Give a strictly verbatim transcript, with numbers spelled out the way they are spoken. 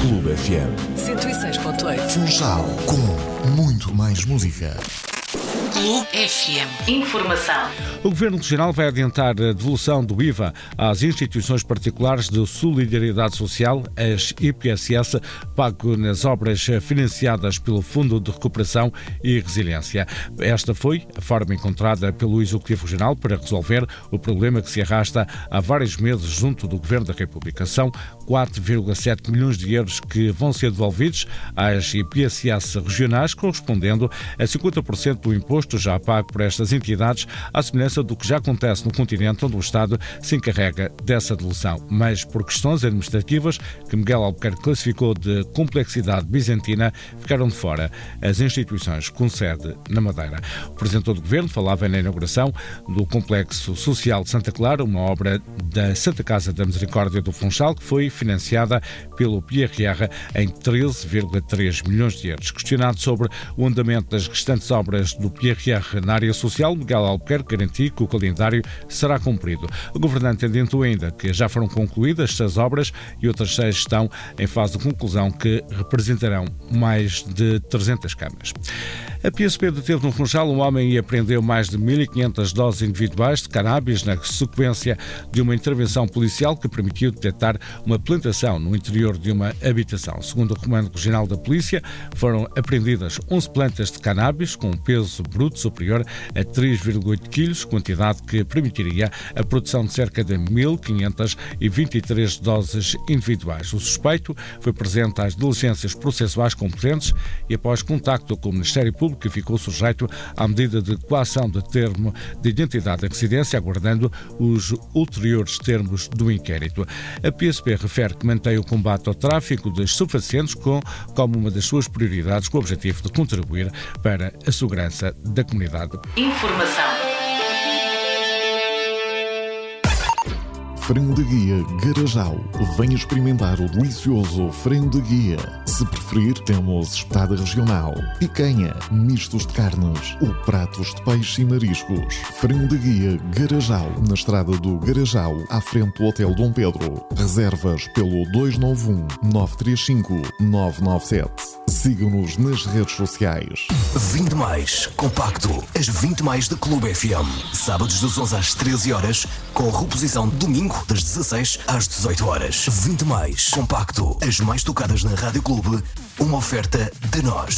Clube F M. cento e seis ponto oito. Funchal, com muito mais música. Clube F M. Informação. O Governo Regional vai adiantar a devolução do I V A às instituições particulares de solidariedade social, as I P S S, pago nas obras financiadas pelo Fundo de Recuperação e Resiliência. Esta foi a forma encontrada pelo Executivo Regional para resolver o problema que se arrasta há vários meses junto do Governo da República. São quatro vírgula sete milhões de euros que vão ser devolvidos às I P S S regionais, correspondendo a cinquenta por cento do imposto já pago por estas entidades, à semelhança do que já acontece no continente, onde o Estado se encarrega dessa devolução. Mas por questões administrativas, que Miguel Albuquerque classificou de complexidade bizantina, ficaram de fora as instituições com sede na Madeira. O Presidente do Governo falava na inauguração do Complexo Social de Santa Clara, uma obra da Santa Casa da Misericórdia do Funchal, que foi financiada pelo P R R em treze vírgula três milhões de euros. Questionado sobre o andamento das restantes obras do P R R na área social, Miguel Albuquerque garantiu que o calendário será cumprido. O governante adiantou ainda que já foram concluídas seis obras e outras seis estão em fase de conclusão, que representarão mais de trezentas camas. A P S P deteve no Funchal um homem e apreendeu mais de mil e quinhentas doses individuais de cannabis na sequência de uma intervenção policial que permitiu detectar uma plantação no interior de uma habitação. Segundo o Comando Regional da Polícia, foram apreendidas onze plantas de cannabis com um peso bruto superior a três vírgula oito quilos, quantidade que permitiria a produção de cerca de mil quinhentas e vinte e três doses individuais. O suspeito foi presente às diligências processuais competentes e, após contacto com o Ministério Público, que ficou sujeito à medida de coação de termo de identidade e residência, aguardando os ulteriores termos do inquérito. A P S P refere que mantém o combate ao tráfico de estupefacientes com, como uma das suas prioridades, com o objetivo de contribuir para a segurança da comunidade. Informação. Frango de guia Garajal. Venha experimentar o delicioso frango de guia. Se preferir, temos espetada regional, picanha, mistos de carnes ou pratos de peixe e mariscos. Frango de guia Garajal, na estrada do Garajal, à frente do Hotel Dom Pedro. Reservas pelo dois nove um, nove três cinco, nove nove sete. Sigam-nos nas redes sociais. vinte mais, compacto. As vinte mais da Clube F M. Sábados das onze às treze horas, com reposição domingo das dezasseis às dezoito horas. vinte mais, compacto. As mais tocadas na Rádio Clube. Uma oferta de nós.